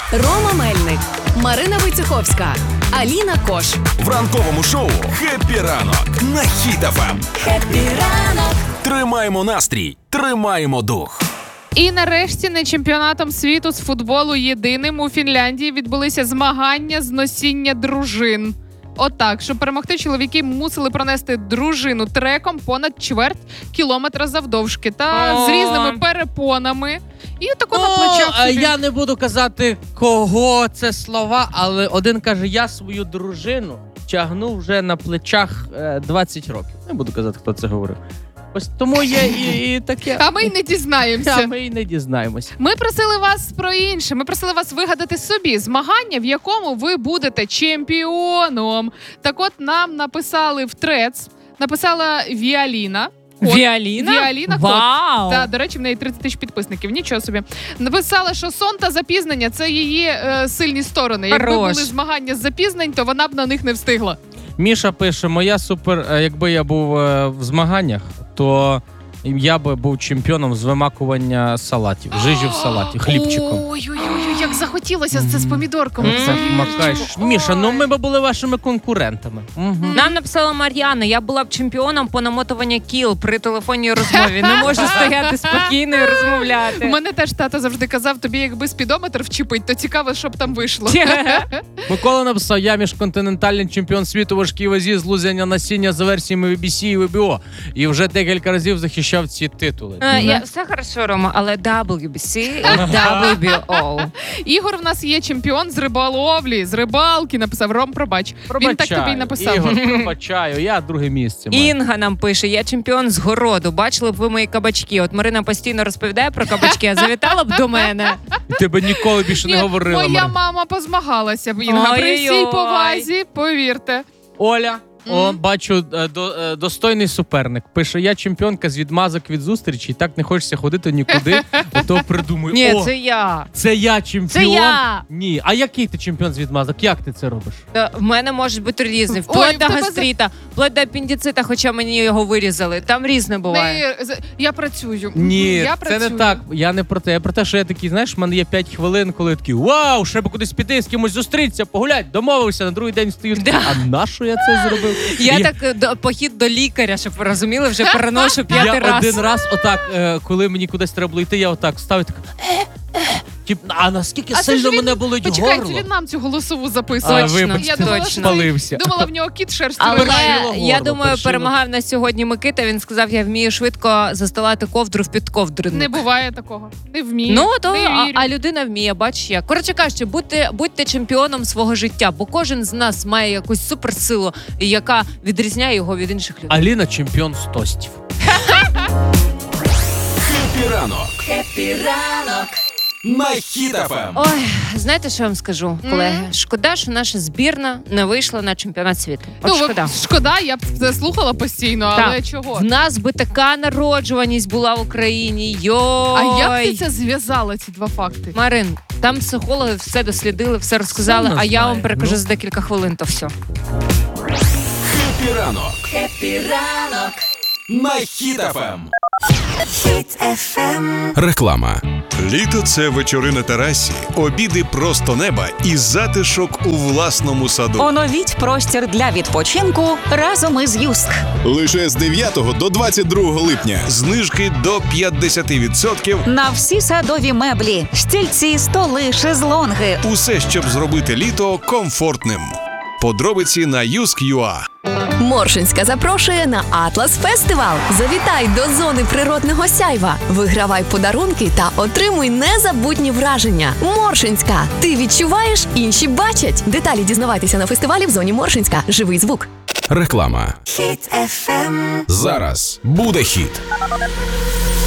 Рома Мельник, Марина Войцеховська, Аліна Кош. В ранковому шоу «Хеппі ранок» на Хіт ФМ. Хеппі ранок. Тримаємо настрій, тримаємо дух. І нарешті на чемпіонатом світу з футболу єдиним у Фінляндії відбулися змагання з носіння дружин. Отак, щоб перемогти, чоловіки мусили пронести дружину треком понад чверть кілометра завдовжки та з різними перепонами. І тако на плечах собі. Я не буду казати, кого це слова, але один каже, я свою дружину тягну вже на плечах 20 років. Не буду казати, хто це говорив. Ось тому є і таке. А ми й не дізнаємося. А ми й не дізнаємося. Ми просили вас про інше. Ми просили вас вигадати собі змагання, в якому ви будете чемпіоном. Так от нам написали в Трец, написала Віаліна. Віаліна Вау! Та, до речі, в неї 30 тисяч підписників. Нічого собі. Написала, що сон та запізнення – це її сильні сторони. Якби були змагання з запізнень, то вона б на них не встигла. Міша пише, моя супер, якби я був в змаганнях, то я би був чемпіоном з вимакування салатів, жижі в салаті, хлібчиком. Ой-ой-ой, як захотілося це з помідорками. Це макаєш. Міша, ну ми б були вашими конкурентами. Нам написала Мар'яна, я була б чемпіоном по намотуванню кіл при телефонній розмові. Не можу стояти спокійно і розмовляти. У мене теж тато завжди казав, тобі якби спідометр вчепить, то цікаво, що б там вийшло. Микола написав, я міжконтинентальний чемпіон світу у важкій вазі з лузяння насіння за версіями BBC і WBO. І вже декілька разів захищав ці титули. Все хорошо, Рома, але WBC і WBO. Ігор в нас є чемпіон з риболовлі, з рибалки, написав. Ром, пробач. Він так тобі й написав. Ігор, пробачаю, я друге місце маю. Інга нам пише, я чемпіон з городу, бачили б ви мої кабачки. От Марина постійно розповідає про кабачки, а завітала б до мене. І тебе ніколи більше не говорила. Моя мама позмагалася б, Інга, при всій повазі, повірте. Оля. Бачу, достойний суперник. Пише, я чемпіонка з відмазок від зустрічі, і так не хочеться ходити нікуди, ото придумую. Ні, це я. Це я чемпіон? Це я. Ні. А який ти чемпіон з відмазок? Як ти це робиш? В мене можуть бути різні. Вплоть до гастрита, вплоть до апендицита, хоча мені його вирізали. Там різне буває. Я працюю. Ні, це не так. Я не про те. Я про те, що я такий, знаєш, в мене є 5 хвилин, коли я такий, вау, ще би кудись піти, з кимось зустрітися, погулять, домовився, на другий день стою. А нащо я це зробив? Я так похід до лікаря, щоб ви розуміли, вже переношу 5 раз. Я один раз отак, коли мені кудись треба було йти, я отак ставив, так, а наскільки сильно мене болить горло? Почекайте, він нам цю голосову записує. Вибачте, спалився. Думала, в нього кіт шерстю. Але я думаю, перемагав нас сьогодні Микита, він сказав, я вмію швидко застилати ковдру в підковдрину. Не буває такого. Не вмію. Ну, то, а людина вміє, бач як. Коротше кажучи, будьте чемпіоном свого життя, бо кожен з нас має якусь суперсилу, яка відрізняє його від інших людей. Аліна чемпіон з тостів. Хеппі ранок. Хеппі ранок. На Хіт ФМ. Ой, знаєте, що я вам скажу, колеги? Шкода, що наша збірна не вийшла на чемпіонат світу. От шкода. Шкода, я б це слухала постійно, але чого? В нас би така народжуваність була в Україні. Йой! А як ти це зв'язала, ці два факти? Марин, там психологи все дослідили, все розказали, а я вам перекажу за декілька хвилин, то все. Хеппі ранок. Хеппі ранок. На Хіт ФМ. Хіт ФМ. Реклама. Літо – це вечори на терасі, обіди просто неба і затишок у власному саду. Оновіть простір для відпочинку разом із Юск. Лише з 9 до 22 липня. Знижки до 50%. На всі садові меблі, стільці, столи, шезлонги. Усе, щоб зробити літо комфортним. Подробиці на Юск.ua. Моршинська запрошує на Атлас Фестивал. Завітай до зони природного сяйва. Вигравай подарунки та отримуй незабутні враження. Моршинська. Ти відчуваєш, інші бачать. Деталі дізнавайтеся на фестивалі в зоні Моршинська. Живий звук. Реклама. Хіт ФМ. Зараз буде хіт.